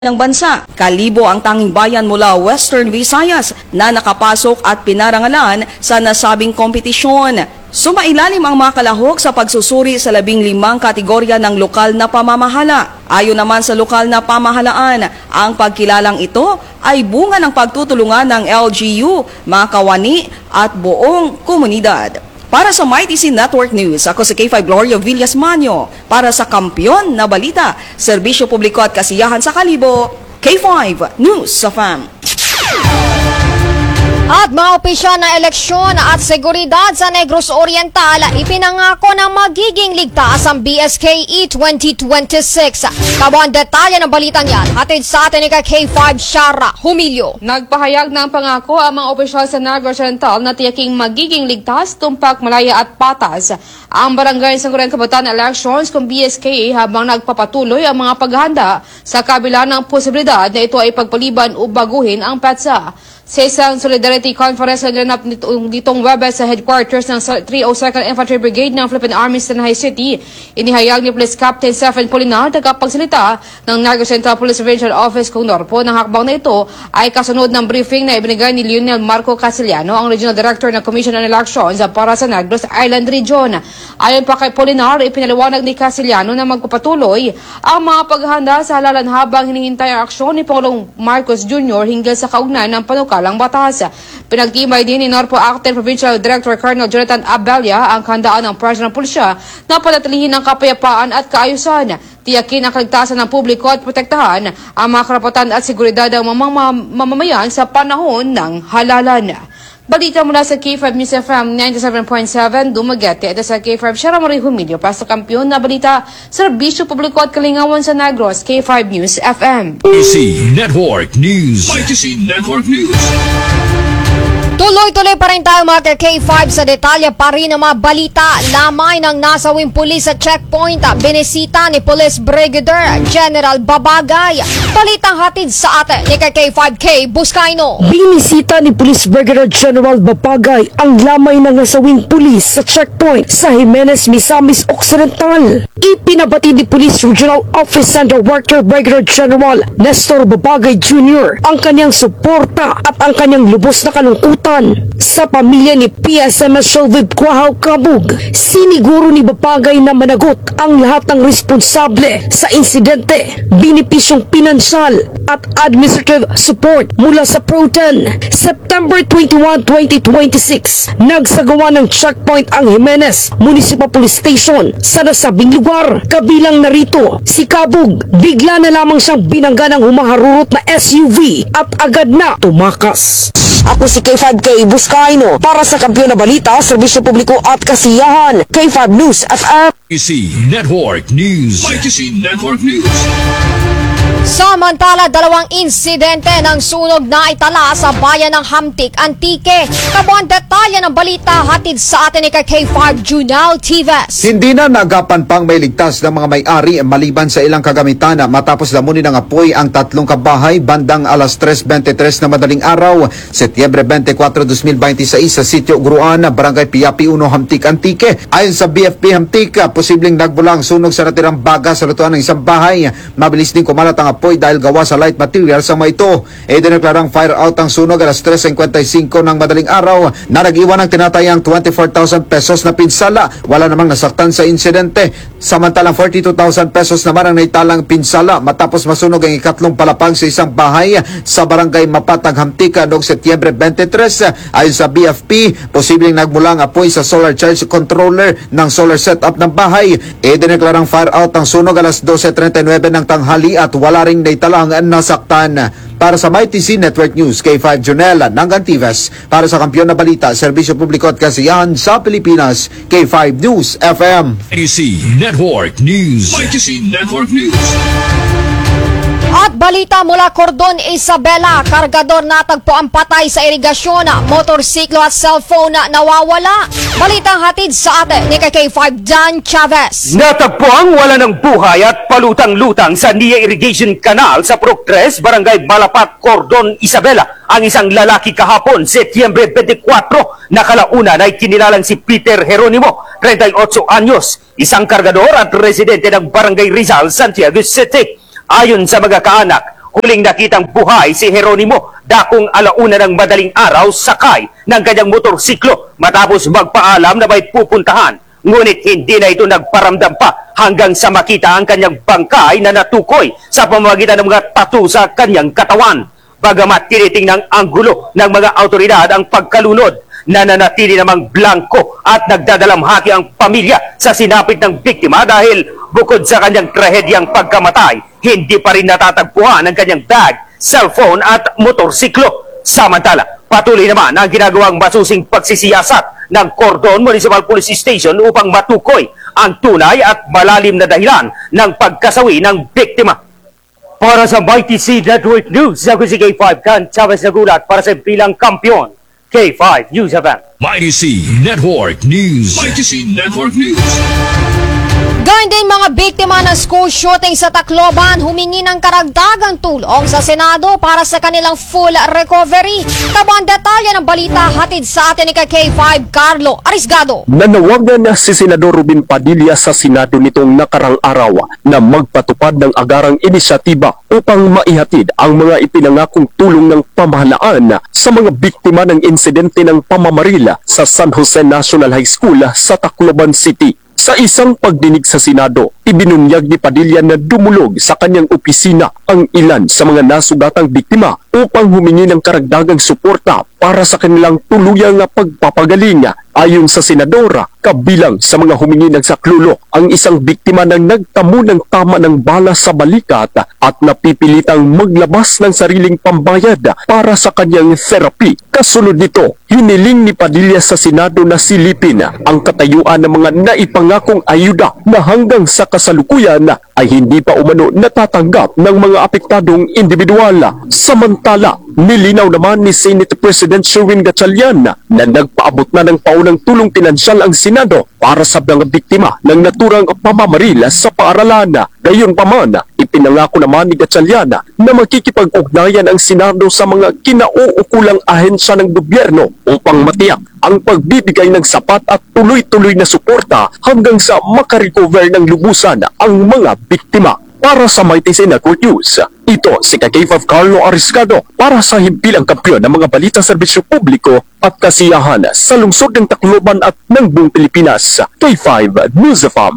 ng bansa. Kalibo ang tanging bayan mula Western Visayas na nakapasok at pinarangalan sa nasabing kompetisyon. Sumailalim ang mga kalahok sa pagsusuri sa 15 kategorya ng lokal na pamamahala. Ayon naman sa lokal na pamahalaan, ang pagkilalang ito ay bunga ng pagtutulungan ng LGU, mga kawani at buong komunidad. Para sa MyTC Network News, ako si K5 Gloria Villas Manyo. Para sa Kampiyon na Balita, Serbisyo Publiko at Kasiyahan sa Kalibo, K5 News sa FAM. At mga opisyal na eleksyon at seguridad sa Negros Oriental, ipinangako na magiging ligtas ang BSKE 2026. Kabuang detalye ng balitang yan, hatid sa atin ni K5 Shara Humilio. Nagpahayag ng pangako ang mga opisyal sa Negros Oriental na tiyaking magiging ligtas, tumpak, malaya at patas ang Barangay Sangguniang Kabataan Elections kung BSKE habang nagpapatuloy ang mga paghahanda sa kabila ng posibilidad na ito ay pagpaliban o baguhin ang petsa. Sa isang Solidarity Conference na ganap nitong Webes sa headquarters ng 302nd Infantry Brigade ng Philippine Army sa Tanay City, inihayag ni Police Captain Stephen Polinar, tagapagsalita ng Negros Central Police Regional Office kung Norpo, ng hakbang na ito ay kasunod ng briefing na ibinigay ni Lionel Marco Casiliano, ang Regional Director ng Commission on Elections para sa Negros Island Region. Ayon pa kay Polinar, ipinaliwanag ni Casiliano na magpapatuloy ang mga paghahanda sa halalan habang hinihintay ang aksyon ni Pangulong Marcos Jr. hinggil sa kaugnay ng panukalang batas. Pinagtimay din ni Norpo Acting Provincial Director Colonel Jonathan Abella ang handaan ng President ng Pulisya na panatilihin ng kapayapaan at kaayusan. Tiyakin ang kaligtasan ng publiko at protektahan ang mga karapatan at seguridad ng mamamayan sa panahon ng halalan. Balita mula sa K5 News FM 97.7 Dumaguete at sa K5 Shara Marie Humilio para sa Kampiyon na Balita, Serbisyo Publiko at Kalingawan sa Negros, K5 News FM. MyTC Network News. MyTC Network News. Tuloy-tuloy pa rin tayo mga K5 sa detalye pa rin ng mga balita. Lamay ng nasawing pulis sa checkpoint, binisita ni Police Brigadier General Babagay. Balitang hatid sa atin ni K5K Buscaino. Binisita ni Police Brigadier General Babagay ang lamay ng nasawing pulis sa checkpoint sa Jimenez, Misamis Occidental. Ipinabati ni Police Regional Office Center Worker Brigadier General Nestor Babagay Jr. ang kanyang suporta at ang kanyang lubos na kalungkutan sa pamilya ni PSMS Shelvib Quahaw Kabug. Siniguro ni Babagay na managot ang lahat ng responsable sa insidente, binipisyong pinansyal at administrative support mula sa Proton. September 21, 2026, nagsagawa ng checkpoint ang Jimenez Municipal Police Station sa nasabing lugar. Kabilang narito si Kabug. Bigla na lamang siyang binangga ng humaharurot na SUV at agad na tumakas. Ako si K5K Buscaino para sa Kampiyon na Balita, Serbisyo Publiko at Kasiyahan, K5 News FM. MyTC Network News. MyTC Network News. Samantala, dalawang insidente ng sunog na itala sa bayan ng Hamtik, Antique. Kabuang detalye ng balita hatid sa atin ni K5 Junal Tives. Hindi na nagapan pang may ligtas ng mga may-ari maliban sa ilang kagamitan matapos lamunin ng apoy ang 3 kabahay bandang alas 3:23 na madaling araw, Setyembre 24, 2026 sa Sitio Gruan, Barangay Piapi 1, Hamtik, Antique. Ayon sa BFP Hamtik, posibleng nagbulang sunog sa natirang baga sa lutuan ng isang bahay. Mabilis din kumalat ang apoy dahil gawa sa light material sa mga ito. Dineklarang fire out ang sunog alas 3:55 ng madaling araw na nag-iwan ng tinatayang 24,000 pesos na pinsala. Wala namang nasaktan sa insidente. Samantalang 42,000 pesos naman ang naitalang pinsala matapos masunog ang ikatlong palapag sa isang bahay sa Barangay Mapatag, Hamtik noong Setyembre 23. Ayon sa BFP, posibleng nagmula ang apoy sa solar charge controller ng solar setup ng bahay. Dineklarang fire out ang sunog alas 12:39 ng tanghali at wala ring naitalang nasaktan. Para sa MyTC Network News, K5 Jonel Nangantives. Para sa Kampiyon na Balita, Serbisyo Publiko at Kasiyahan sa Pilipinas, K5 News FM. MyTC Network News. MyTC Network News. At balita mula Cordon Isabela, kargador natagpo ang patay sa irigasyon, motorsiklo at cellphone na nawawala. Balitang hatid sa atin ni K5 Dan Chavez. Natagpo ang wala ng buhay at palutang-lutang sa Nia Irrigation Canal sa Purok 3, Barangay Malapat, Cordon Isabela. Ang isang lalaki kahapon, Setyembre 24, nakalauna na ikinilalang si Peter Jeronimo, 38 anyos, isang kargador at residente ng Barangay Rizal, Santiago City. Ayon sa mga kaanak, Huling nakitang buhay si Jeronimo dakong alauna ng madaling araw sakay ng kanyang motorsiklo matapos magpaalam na may pupuntahan. Ngunit hindi na ito nagparamdam pa hanggang sa makita ang kanyang bangkay na natukoy sa pamamagitan ng mga tattoo sa kanyang katawan. Bagamat tinitingnang anggulo ng mga autoridad ang pagkalunod, nananatili namang blanko at nagdadalamhati ang pamilya sa sinapit ng biktima dahil bukod sa kanyang trahedyang pagkamatay, hindi pa rin natatagpuan ang kanyang bag, cellphone at motorsiklo. Samantala, patuloy naman ang ginagawang masusing pagsisiyasat ng Cordon Municipal Police Station upang matukoy ang tunay at malalim na dahilan ng pagkasawi ng biktima. Para sa Mighty C Network News, ako si K5 Kan Chavez nagulat para sa bilang kampiyon. K5 News Event. Mighty C Network News. Mighty C Network News. Gayun din mga biktima ng school shooting sa Tacloban humingi ng karagdagang tulong sa Senado para sa kanilang full recovery. Tabang detalye ng balita hatid sa atin ni K5 Carlo Arisgado. Nanawagan na si Senador Robin Padilla sa Senado nitong nakarang araw na magpatupad ng agarang inisyatiba upang maihatid ang mga ipinangakong tulong ng pamahalaan sa mga biktima ng insidente ng pamamaril sa San Jose National High School sa Tacloban City. Sa isang pagdinig sa Senado, ibinunyag ni Padilla na dumulog sa kanyang opisina ang ilan sa mga nasugatang biktima upang humingi ng karagdagang suporta para sa kanilang tuluyang pagpapagaling. Ayon sa Senadora, kabilang sa mga humingi ng saklolo ang isang biktima ng nagtamo ng tama ng bala sa balikat at napipilitang maglabas ng sariling pambayad para sa kanyang therapy. Kasunod nito, hiniling ni Padilla sa Senado na silipin ang katayuan ng mga naipangakong ayuda na hanggang sa kasalukuyan ay hindi pa umano natatanggap ng mga apektadong individual. Samantala, nilinaw naman ni Senate President Sherwin Gatchalian na nagpaabot na ng paunang tulong pinansyal ang Senado para sa mga biktima ng naturang pamamaril sa paaralan. Gayunpaman, ipinangako naman ni Gatchalian na makikipag-ugnayan ang Senado sa mga kinauukulang ahensya ng gobyerno upang matiyak ang pagbibigay ng sapat at tuloy-tuloy na suporta hanggang sa makarecover ng lubusan ang mga biktima. Para sa Mighty C Network News, ito si K5 Carlo Arisgado para sa himpilang kampiyon ng mga balita serbisyo publiko at kasiyahan sa lungsod ng Tacloban at ng buong Pilipinas. K5 News FM.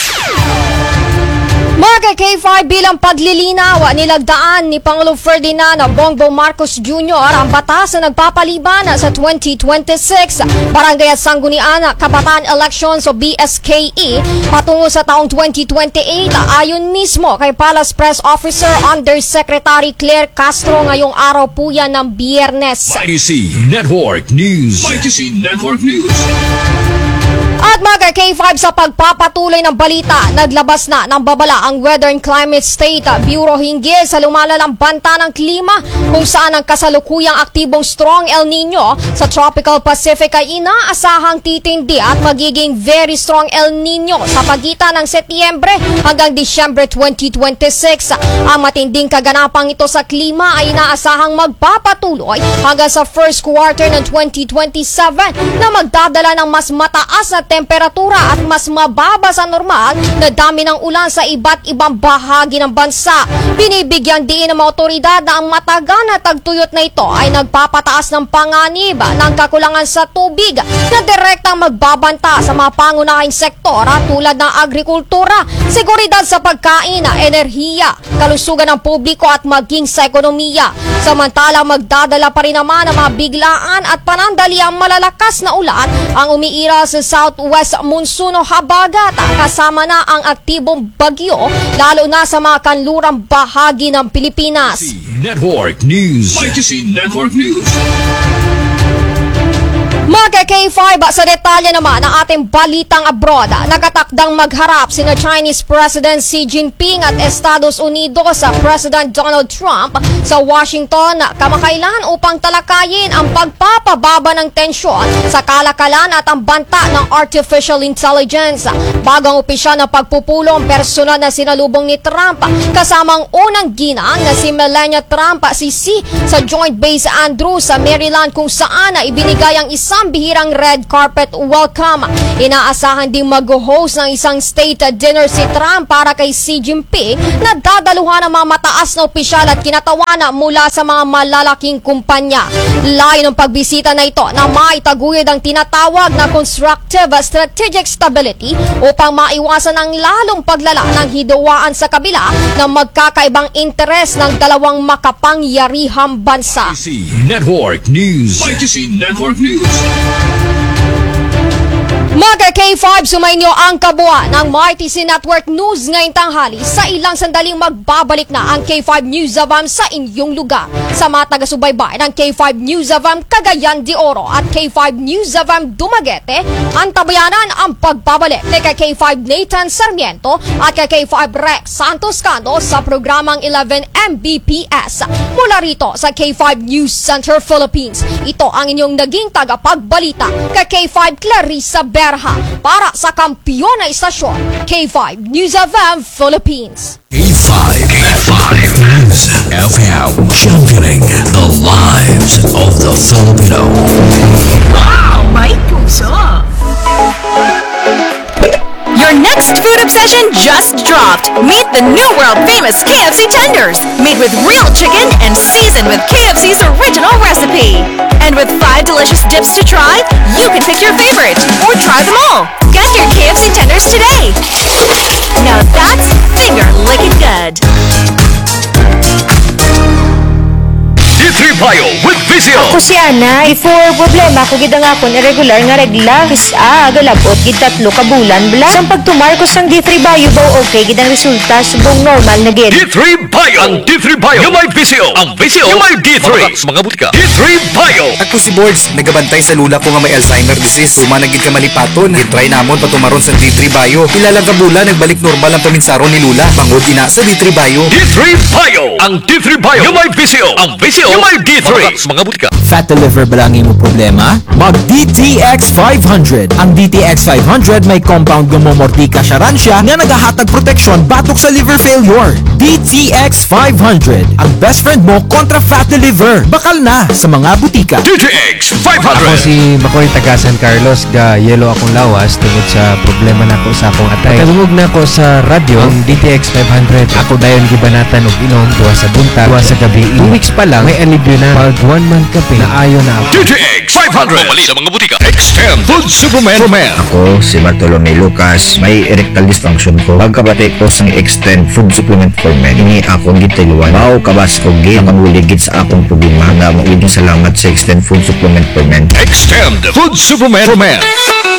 Mga K5 bilang paglilinaw, nilagdaan ni Pangulong Ferdinand Bongbong Marcos Jr. ang batas na nagpapaliban sa 2026 Barangay at Sanggunian Kabataan Elections o BSKE patungo sa taong 2028 ayon mismo kay Palace Press Officer Undersecretary Claire Castro ngayong araw po yan ng Biyernes. Mighty C Network News. Mighty C Network News. At mga K5 sa pagpapatuloy ng balita, naglabas na ng babala ang Weather and Climate State Bureau hinggil sa lumalalang banta ng klima kung saan ang kasalukuyang aktibong strong El Nino sa Tropical Pacific ay inaasahang titindi at magiging very strong El Nino sa pagitan ng Setyembre hanggang Disyembre 2026. Ang matinding kaganapang ito sa klima ay inaasahang magpapatuloy hanggang sa first quarter ng 2027 na magdadala ng mas mataas na temperatura at mas mababa sa normal na dami ng ulan sa iba't ibang bahagi ng bansa. Binibigyan din ng mga otoridad na ang matagal na tagtuyot na ito ay nagpapataas ng panganib ng kakulangan sa tubig na direktang magbabanta sa mga pangunahing sektor tulad ng agrikultura, seguridad sa pagkain, enerhiya, kalusugan ng publiko at maging sa ekonomiya. Samantalang magdadala pa rin naman ang mga biglaan at panandaliang malalakas na ulan ang umiira sa Southwest Monsoon o Habagat kasama na ang aktibong bagyo lalo na sa mga kanlurang bahagi ng Pilipinas. Network News. Mighty C Network News. Mga K5 sa detalye naman ng ating balitang abroad, nakatakdang magharap sina Chinese President Xi Jinping at Estados Unidos sa President Donald Trump sa Washington kamakailan upang talakayin ang pagpapababa ng tensyon sa kalakalan at ang banta ng artificial intelligence. Bagong opisyal na pagpupulong personal na sinalubong ni Trump kasamang unang ginang na si Melania Trump si Xi sa Joint Base Andrews sa Maryland kung saan ibinigay ang isa sambihirang red carpet welcome. Inaasahan ding mag-host ng isang state dinner si Trump para kay Xi Jinping na dadaluhan ng mga mataas na opisyal at kinatawanan mula sa mga malalaking kumpanya. Layo ng pagbisita na ito na maitaguyod ang tinatawag na constructive strategic stability upang maiwasan ang lalong paglala ng hidawaan sa kabila ng magkakaibang interes ng dalawang makapangyarihang bansa. YTC Network News. YTC Network News. Mga K5, sumainyo ang kabuuan ng YTC Network News ngayong tanghali. Sa ilang sandaling magbabalik na ang K5 News Avam sa inyong lugar. Sa mga taga-subaybay ng K5 News Avam Cagayan de Oro at K5 News Avam Dumaguete, antabayanan ang pagbabalik ni kay K5 Nathan Sarmiento at kay K5 Rex Santos Cando sa programang 11 Mbps. Mula rito sa K5 News Center Philippines, ito ang inyong naging tagapagbalita kay K5 Clarissa Berha para sa kampiyon na istasyon, K5 News FM Philippines. K5 News FM. Championing the lives of the Filipino. Wow! May puso! Your next food obsession just dropped. Meet the new world-famous KFC tenders, made with real chicken and seasoned with KFC's original recipe. And with 5 delicious dips to try, you can pick your favorite or try them all. Get your KFC tenders today. Now that's finger-licking good. D3 Bio with Vizio. Ako si Ana, before problema ko gid ang akon irregular nga regla. Isa, galabot gid 3 ka bulan bla. Sang pagtumar ko sang D3 Bio daw okay gid ang resulta subong normal na gid. D3 Bio. Ang D3 Bio. Yung may Vizio. Ang Vizio. Yung may D3. Mga butika. D3 Bio. Ako si Boards, nagabantay sa lula ko nga may Alzheimer disease. Tumanagid ka malipaton. Gitry namon patumaron sa D3 Bio. Ilalang ka bulan, nagbalik normal ang paminsaro ni Lula. Pangod ina sa D3 Bio. D3 Bio. Ang D3 Bio. Yung may Vizio. Ang Vizio. Yung may D3. Mga butika. Fat liver ba lang mo problema? Mag DTX 500. Ang DTX 500 may compound gumomortika siya nga nagahatag proteksyon batok sa liver failure. DTX 500. Ang best friend mo kontra fat liver. Bakal na sa mga butika. DTX 500. Ako si Makoy taga San Carlos, ga yelo akong lawas tungod sa problema nako sa akong atay. Kalungog na ko sa radyo ang DTX 500. Ako dayon gibanatan og inom duwa sa buntag, duwa sa gabi. 2 weeks pa lang may alibyo na pag 1 month kape na ayo na ako. DTX 500. Pamali sa mga butika. Extend Food Superman. Ako si Bartolome Lucas, may erectile dysfunction ko. Pagkabati ko sang Extend Food Supplement for Men, ini akong gitiluan. Mao kabas ko gid ang uligid sa akong problema nga mauling salamat sa Extend Food Supplement for Men. Extend Food Superman for Men.